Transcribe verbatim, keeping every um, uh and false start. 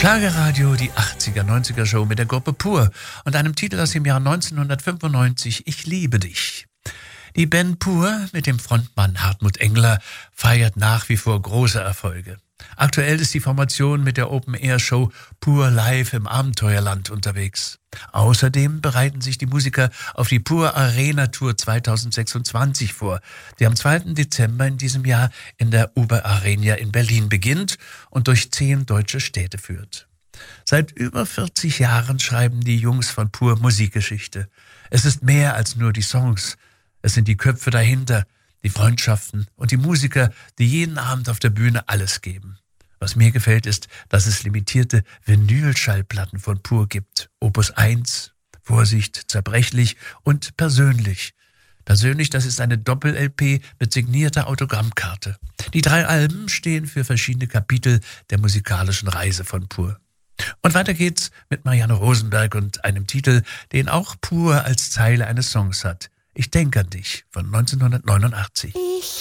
Schlagerradio, die achtziger, neunziger Show mit der Gruppe Pur und einem Titel aus dem Jahr neunzehnhundertfünfundneunzig, Ich liebe dich. Die Band Pur mit dem Frontmann Hartmut Engler feiert nach wie vor große Erfolge. Aktuell ist die Formation mit der Open-Air-Show Pur Live im Abenteuerland unterwegs. Außerdem bereiten sich die Musiker auf die Pur Arena Tour zweitausendsechsundzwanzig vor, die am zweiten Dezember in diesem Jahr in der Uber Arena in Berlin beginnt und durch zehn deutsche Städte führt. Seit über vierzig Jahren schreiben die Jungs von Pur Musikgeschichte. Es ist mehr als nur die Songs. Es sind die Köpfe dahinter, die Freundschaften und die Musiker, die jeden Abend auf der Bühne alles geben. Was mir gefällt, ist, dass es limitierte Vinylschallplatten von Pur gibt. Opus eins, Vorsicht, zerbrechlich und persönlich. Persönlich, das ist eine Doppel-L P mit signierter Autogrammkarte. Die drei Alben stehen für verschiedene Kapitel der musikalischen Reise von Pur. Und weiter geht's mit Marianne Rosenberg und einem Titel, den auch Pur als Zeile eines Songs hat. Ich denke an dich von neunzehnhundertneunundachtzig. Ich